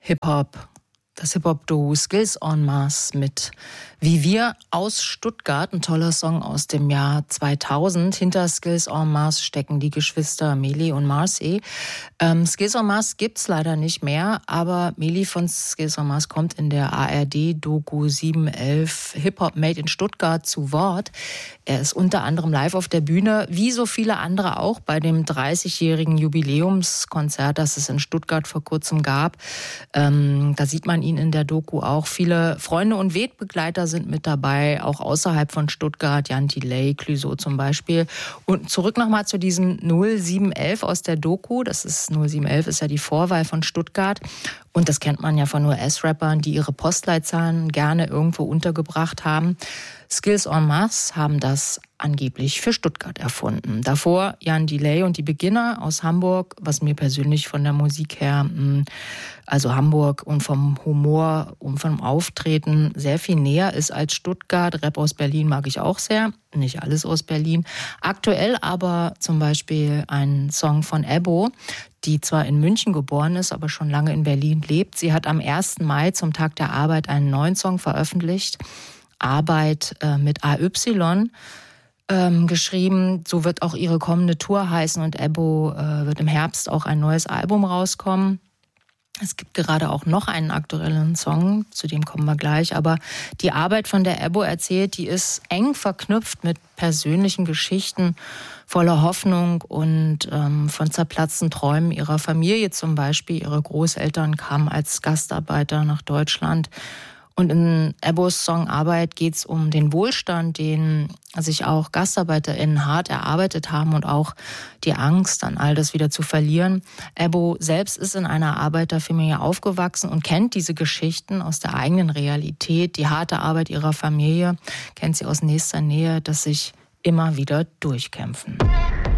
Hip-Hop. Das Hip-Hop-Duo Skills en Masse mit Wie wir aus Stuttgart, ein toller Song aus dem Jahr 2000. Hinter Skills en Masse stecken die Geschwister Meli und Marcy. Skills en Masse gibt's leider nicht mehr, aber Meli von Skills en Masse kommt in der ARD-Doku 711 Hip-Hop Made in Stuttgart zu Wort. Er ist unter anderem live auf der Bühne, wie so viele andere auch, bei dem 30-jährigen Jubiläumskonzert, das es in Stuttgart vor kurzem gab. Da sieht man ihn in der Doku auch. Viele Freunde und Wegbegleiter sind mit dabei, auch außerhalb von Stuttgart, Jan Delay, Clouseau zum Beispiel. Und zurück nochmal zu diesem 0711 aus der Doku. Das ist 0711 ist ja die Vorwahl von Stuttgart. Und das kennt man ja von US-Rappern, die ihre Postleitzahlen gerne irgendwo untergebracht haben. Skills en Masse haben das angeblich für Stuttgart erfunden. Davor Jan Delay und die Beginner aus Hamburg, was mir persönlich von der Musik her, also Hamburg und vom Humor und vom Auftreten sehr viel näher ist als Stuttgart. Rap aus Berlin mag ich auch sehr, nicht alles aus Berlin. Aktuell aber zum Beispiel ein Song von Ebbo, die zwar in München geboren ist, aber schon lange in Berlin lebt. Sie hat am 1. Mai zum Tag der Arbeit einen neuen Song veröffentlicht. Arbeit mit AY geschrieben. So wird auch ihre kommende Tour heißen und Ebbo wird im Herbst auch ein neues Album rauskommen. Es gibt gerade auch noch einen aktuellen Song, zu dem kommen wir gleich, aber die Arbeit, von der Ebbo erzählt, die ist eng verknüpft mit persönlichen Geschichten voller Hoffnung und von zerplatzten Träumen ihrer Familie zum Beispiel. Ihre Großeltern kamen als Gastarbeiter nach Deutschland. Und in Ebbos Song Arbeit geht es um den Wohlstand, den sich auch GastarbeiterInnen hart erarbeitet haben und auch die Angst, dann all das wieder zu verlieren. Ebbo selbst ist in einer Arbeiterfamilie aufgewachsen und kennt diese Geschichten aus der eigenen Realität. Die harte Arbeit ihrer Familie kennt sie aus nächster Nähe, das sich immer wieder durchkämpfen.